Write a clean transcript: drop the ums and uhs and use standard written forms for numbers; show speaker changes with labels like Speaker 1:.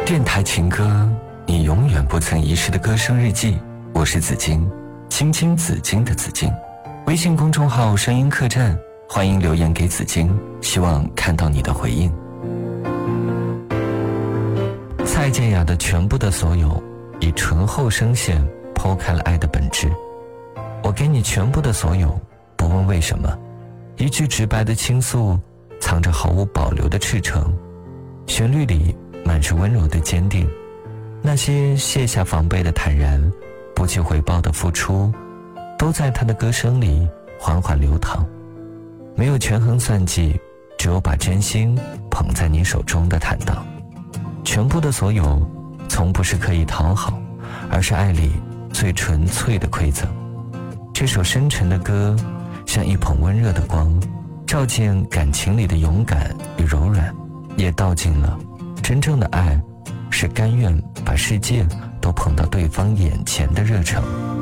Speaker 1: 电台情歌，你永远不曾遗失的歌声日记。我是紫金，青青紫金的紫金。微信公众号声音客栈，欢迎留言给紫金，希望看到你的回应。蔡健雅的全部的所有，以醇厚声线剖开了爱的本质。我给你全部的所有，不问为什么，一句直白的倾诉，藏着毫无保留的赤诚。旋律里满是温柔的坚定，那些卸下防备的坦然，不计回报的付出，都在他的歌声里缓缓流淌。没有权衡算计，只有把真心捧在你手中的坦荡。全部的所有，从不是刻意讨好，而是爱里最纯粹的馈赠。这首深沉的歌，像一捧温热的光，照见感情里的勇敢与柔软，也道尽了真正的爱是甘愿把世界都捧到对方眼前的热诚。